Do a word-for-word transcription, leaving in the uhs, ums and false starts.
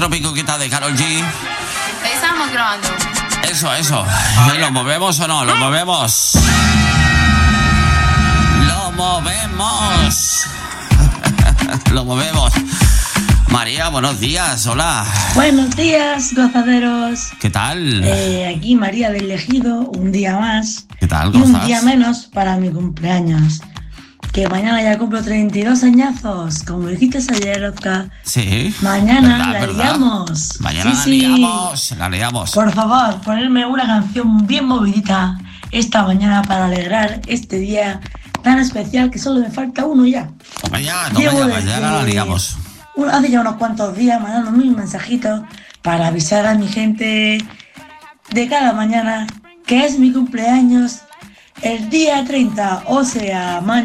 Trópico, ¿qué tal de Karol G? Estamos grabando. Eso, eso. ¿Lo movemos o no? Lo movemos. Lo movemos. Lo movemos. María, buenos días. Hola. Buenos días, gozaderos. ¿Qué tal? Eh, aquí María del Ejido, un día más. ¿Qué tal? Y ¿Cómo un estás? día menos para mi cumpleaños. Que mañana ya cumplo treinta y dos añazos, como dijiste ayer, Oscar. Sí. Mañana ¿Verdad, la verdad? liamos. Mañana Sí, la sí. liamos. La liamos. Por favor, ponerme una canción bien movidita esta mañana para alegrar este día tan especial que solo me falta uno ya. Mañana, no, Llevo mañana, desde- mañana la liamos. un- Hace ya unos cuantos días mandando mis mensajitos para avisar a mi gente de cada mañana que es mi cumpleaños el día treinta, o sea, mañana.